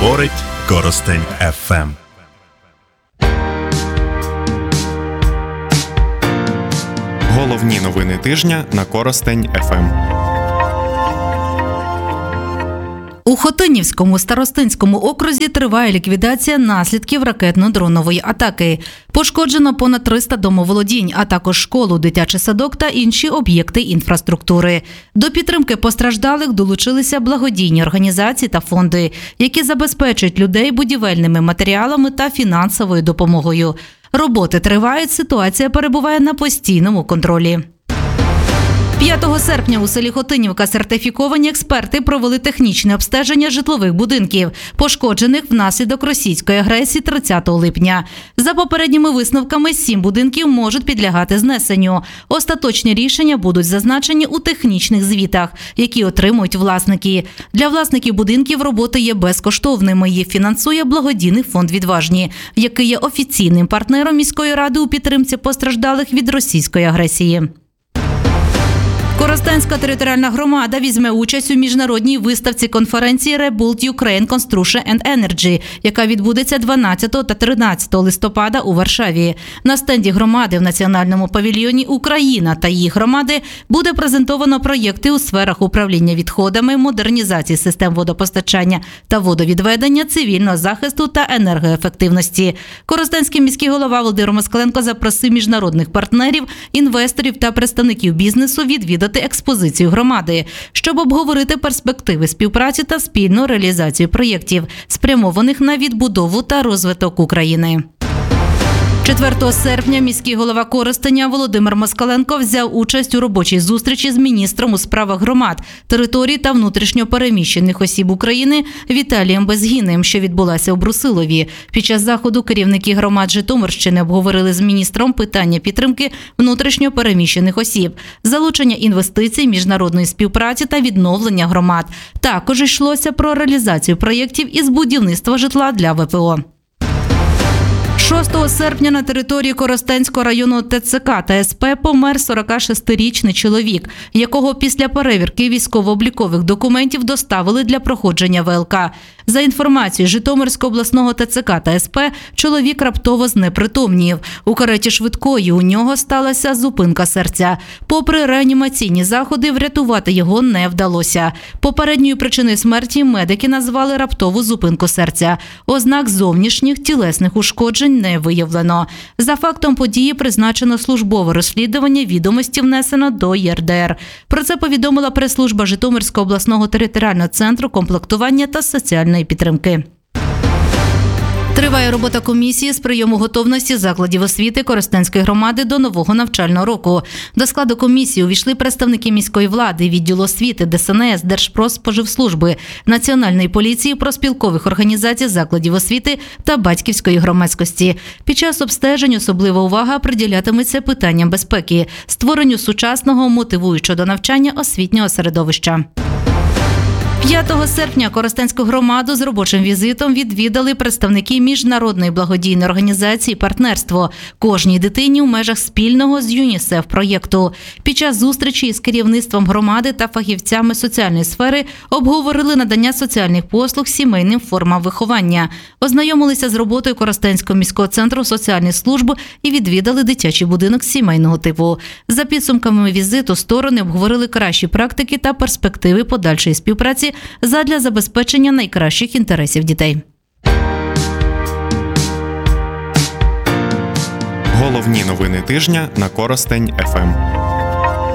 Говорить Коростень ФМ. Головні новини тижня на Коростень ФМ. У Хотинівському старостинському окрузі триває ліквідація наслідків ракетно-дронової атаки. Пошкоджено понад 300 домоволодінь, а також школу, дитячий садок та інші об'єкти інфраструктури. До підтримки постраждалих долучилися благодійні організації та фонди, які забезпечують людей будівельними матеріалами та фінансовою допомогою. Роботи тривають, ситуація перебуває на постійному контролі. 5 серпня у селі Хотинівка сертифіковані експерти провели технічне обстеження житлових будинків, пошкоджених внаслідок російської агресії 30 липня. За попередніми висновками, 7 будинків можуть підлягати знесенню. Остаточні рішення будуть зазначені у технічних звітах, які отримують власники. Для власників будинків роботи є безкоштовними. Їх фінансує благодійний фонд «Відважні», який є офіційним партнером міської ради у підтримці постраждалих від російської агресії. Коростенська територіальна громада візьме участь у міжнародній виставці конференції Rebuild Ukraine Construction and Energy, яка відбудеться 12 та 13 листопада у Варшаві. На стенді громади в національному павільйоні «Україна та її громади» буде презентовано проєкти у сферах управління відходами, модернізації систем водопостачання та водовідведення, цивільного захисту та енергоефективності. Коростенський міський голова Володимир Москаленко запросив міжнародних партнерів, інвесторів та представників бізнесу відвідати експозицію громади, щоб обговорити перспективи співпраці та спільну реалізацію проєктів, спрямованих на відбудову та розвиток України. 4 серпня міський голова Коростеня Володимир Москаленко взяв участь у робочій зустрічі з міністром у справах громад, територій та внутрішньо переміщених осіб України Віталієм Безгінним, що відбулася у Брусилові. Під час заходу керівники громад Житомирщини обговорили з міністром питання підтримки внутрішньо переміщених осіб, залучення інвестицій, міжнародної співпраці та відновлення громад. Також йшлося про реалізацію проєктів із будівництва житла для ВПО. 6 серпня на території Коростенського району ТЦК та СП помер 46-річний чоловік, якого після перевірки військово-облікових документів доставили для проходження ВЛК. За інформацією Житомирського обласного ТЦК та СП, чоловік раптово знепритомнів. У кареті швидкої у нього сталася зупинка серця. Попри реанімаційні заходи, врятувати його не вдалося. Попередньою причиною смерті медики назвали раптову зупинку серця. Ознак зовнішніх тілесних ушкоджень не виявлено. За фактом події призначено службове розслідування, відомості внесено до ЄРДР. Про це повідомила прес-служба Житомирського обласного територіального центру комплектування та соціальної підтримки. Триває робота комісії з прийому готовності закладів освіти Коростенської громади до нового навчального року. До складу комісії увійшли представники міської влади, відділу освіти, ДСНС, Держпродспоживслужби, Національної поліції, профспілкових організацій закладів освіти та батьківської громадськості. Під час обстежень особлива увага приділятиметься питанням безпеки, створенню сучасного, мотивуючого до навчання освітнього середовища. 5 серпня Коростенську громаду з робочим візитом відвідали представники міжнародної благодійної організації «Партнерство» кожній дитині в межах спільного з ЮНІСЕФ проєкту. Під час зустрічі із керівництвом громади та фахівцями соціальної сфери обговорили надання соціальних послуг сімейним формам виховання, ознайомилися з роботою Коростенського міського центру соціальних служб і відвідали дитячий будинок сімейного типу. За підсумками візиту сторони обговорили кращі практики та перспективи подальшої співпраці задля забезпечення найкращих інтересів дітей. Головні новини тижня на Коростень ФМ.